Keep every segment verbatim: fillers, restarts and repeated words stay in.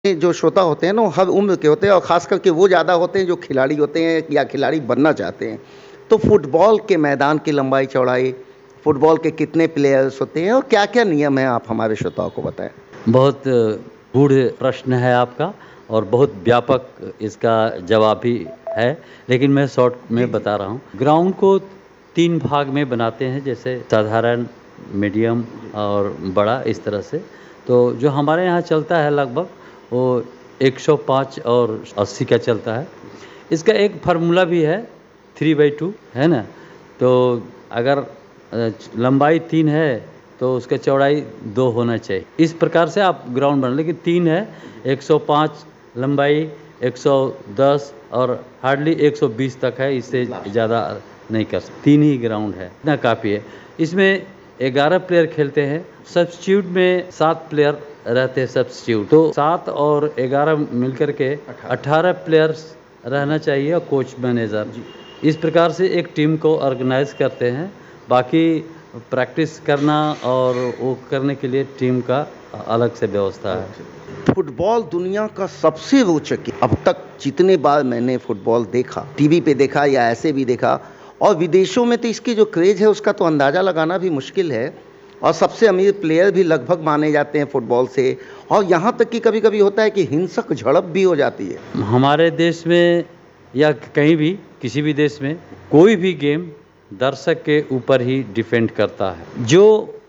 जो श्रोता होते हैं ना, वो हर उम्र के होते हैं और ख़ास करके वो ज़्यादा होते हैं जो खिलाड़ी होते हैं या खिलाड़ी बनना चाहते हैं। तो फुटबॉल के मैदान की लंबाई-चौड़ाई, फुटबॉल के कितने प्लेयर्स होते हैं और क्या-क्या नियम हैं, आप हमारे श्रोताओं को बताएँ? बहुत गूढ़ प्रश्न है आपका और बहुत व्यापक इसका जवाब भी है, लेकिन मैं शॉर्ट में बता रहा हूँ। ग्राउंड को तीन भाग में बनाते हैं, जैसे साधारण, मीडियम और बड़ा, इस तरह से। तो जो हमारे यहाँ चलता है लगभग वो एक सौ पाँच और अस्सी का चलता है। इसका एक फार्मूला भी है, थ्री बाई टू, है ना? तो अगर अ, लंबाई तीन है तो उसका चौड़ाई दो होना चाहिए। इस प्रकार से आप ग्राउंड बना, लेकिन तीन है, एक सौ पाँच लंबाई, एक सौ दस और हार्डली एक सौ बीस तक है, इससे ज़्यादा नहीं कर सकते। तीन ही ग्राउंड है, इतना काफ़ी है। इसमें ग्यारह प्लेयर खेलते हैं, सब्स्टिट्यूट में सात प्लेयर रहते हैं सब्स्टिट्यूट। तो सात और ग्यारह मिलकर के अठारह प्लेयर्स रहना चाहिए और कोच मैनेजर। इस प्रकार से एक टीम को ऑर्गेनाइज़ करते हैं। बाकी प्रैक्टिस करना और वो करने के लिए टीम का अलग से व्यवस्था है। फुटबॉल दुनिया का सबसे रोचक, अब तक जितने बार मैंने फुटबॉल देखा, टीवी पे देखा या ऐसे भी देखा, और विदेशों में तो इसकी जो क्रेज़ है उसका तो अंदाज़ा लगाना भी मुश्किल है, और सबसे अमीर प्लेयर भी लगभग माने जाते हैं फुटबॉल से, और यहाँ तक कि कभी-कभी होता है कि हिंसक झड़प भी हो जाती है। हमारे देश में या कहीं भी, किसी भी देश में, कोई भी गेम दर्शक के ऊपर ही डिपेंड करता है। जो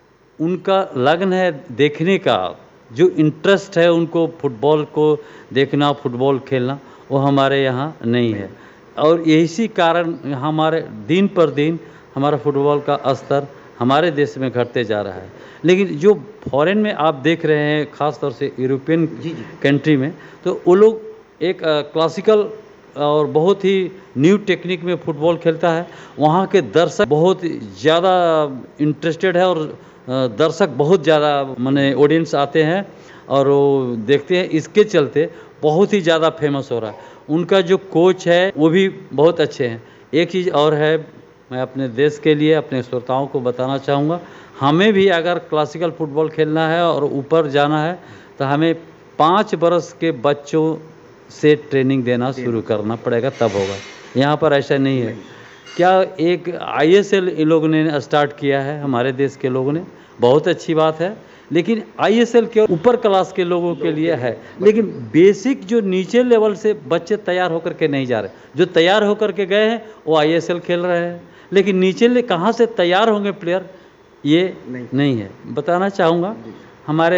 उनका लगन है देखने का, जो इंटरेस्ट है उनको फुटबॉल को देखना, फुटबॉल खेलना, वो हमारे यहाँ नहीं है। और इसी कारण हमारे दिन पर दिन हमारा फुटबॉल का स्तर हमारे देश में घटते जा रहा है। लेकिन जो फॉरेन में आप देख रहे हैं, ख़ास तौर से यूरोपियन कंट्री में, तो वो लोग एक क्लासिकल और बहुत ही न्यू टेक्निक में फुटबॉल खेलता है। वहाँ के दर्शक बहुत ज़्यादा इंटरेस्टेड है और दर्शक बहुत ज़्यादा, माने ऑडियंस आते हैं और वो देखते हैं। इसके चलते बहुत ही ज़्यादा फेमस हो रहा है। उनका जो कोच है वो भी बहुत अच्छे हैं। एक चीज़ और है, मैं अपने देश के लिए, अपने श्रोताओं को बताना चाहूँगा, हमें भी अगर क्लासिकल फुटबॉल खेलना है और ऊपर जाना है तो हमें पाँच बरस के बच्चों से ट्रेनिंग देना शुरू करना पड़ेगा, तब होगा। यहाँ पर ऐसा नहीं है। क्या एक आई एस एल इन लोगों ने स्टार्ट किया है, हमारे देश के लोगों ने, बहुत अच्छी बात है। लेकिन आई एस एल के ऊपर क्लास के लोगों के लिए है, लेकिन बेसिक जो नीचे लेवल से बच्चे तैयार होकर के नहीं जा रहे। जो तैयार होकर के गए हैं वो आई एस एल खेल रहे हैं, लेकिन नीचे ले कहाँ से तैयार होंगे प्लेयर, ये नहीं, नहीं है। बताना चाहूँगा, हमारे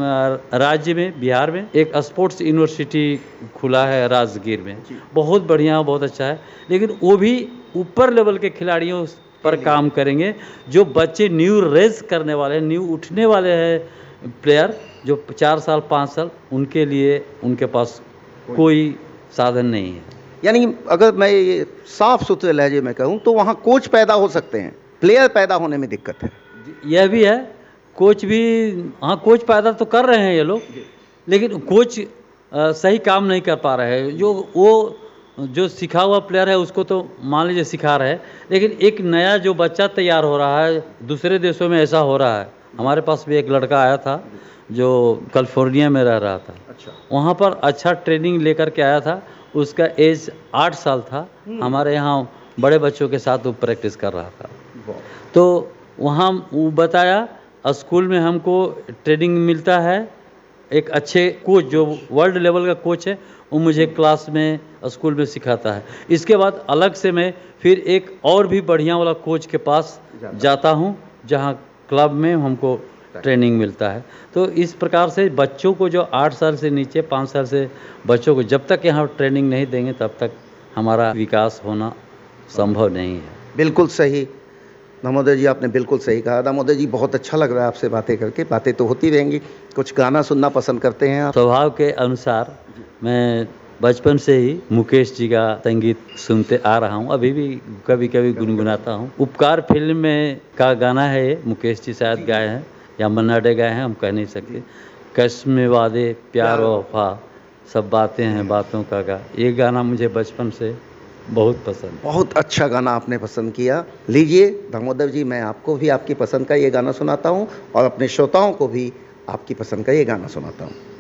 राज्य में, बिहार में, एक स्पोर्ट्स यूनिवर्सिटी खुला है राजगीर में, बहुत बढ़िया, बहुत अच्छा है। लेकिन वो भी ऊपर लेवल के खिलाड़ियों पर काम करेंगे। जो बच्चे न्यू रेस करने वाले हैं, न्यू उठने वाले हैं प्लेयर, जो चार साल पाँच साल, उनके लिए उनके पास कोई साधन नहीं है। यानी अगर मैं ये साफ सुथरे लहजे में कहूँ तो वहाँ कोच पैदा हो सकते हैं, प्लेयर पैदा होने में दिक्कत है। यह भी है, कोच भी, हाँ, कोच पैदा तो कर रहे हैं ये लोग, लेकिन कोच आ, सही काम नहीं कर पा रहे हैं। जो वो जो सिखा हुआ प्लेयर है उसको तो मान लीजिए सिखा रहे हैं, लेकिन एक नया जो बच्चा तैयार हो रहा है, दूसरे देशों में ऐसा हो रहा है। हमारे पास भी एक लड़का आया था जो कैलिफोर्निया में रह रहा था। अच्छा। वहाँ पर अच्छा ट्रेनिंग लेकर के आया था। उसका एज आठ साल था। हमारे यहाँ बड़े बच्चों के साथ वो प्रैक्टिस कर रहा था। तो वहाँ वो बताया, स्कूल में हमको ट्रेनिंग मिलता है, एक अच्छे कोच जो वर्ल्ड लेवल का कोच है वो मुझे क्लास में, स्कूल में सिखाता है। इसके बाद अलग से मैं फिर एक और भी बढ़िया वाला कोच के पास जाता हूँ, जहाँ क्लब में हमको ट्रेनिंग मिलता है। तो इस प्रकार से बच्चों को, जो आठ साल से नीचे, पाँच साल से बच्चों को जब तक यहाँ ट्रेनिंग नहीं देंगे तब तक हमारा विकास होना संभव नहीं है। बिल्कुल सही दामोदर जी, आपने बिल्कुल सही कहा। दामोदर जी, बहुत अच्छा लग रहा है आपसे बातें करके। बातें तो होती रहेंगी। कुछ गाना सुनना पसंद करते हैं आप? स्वभाव के अनुसार मैं बचपन से ही मुकेश जी का संगीत सुनते आ रहा हूँ, अभी भी कभी कभी गुनगुनाता हूँ। उपकार फिल्म में का गाना है ये, मुकेश जी शायद गाए हैं या मन्ना डे गाए हैं, हम कह नहीं सकते। कसम वादे प्यार वफा सब बातें हैं बातों का गा, ये गाना मुझे बचपन से बहुत पसंद। बहुत अच्छा गाना आपने पसंद किया। लीजिए दामोदर जी, मैं आपको भी आपकी पसंद का ये गाना सुनाता हूँ और अपने श्रोताओं को भी आपकी पसंद का ये गाना सुनाता हूँ।